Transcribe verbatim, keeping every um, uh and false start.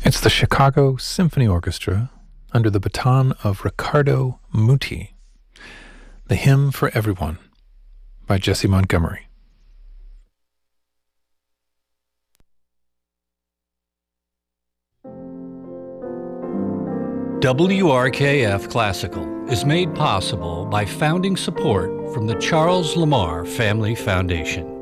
It's the Chicago Symphony Orchestra under the baton of Riccardo Muti. The Hymn for Everyone by Jessie Montgomery. W R K F Classical is made possible by founding support from the Charles Lamar Family Foundation.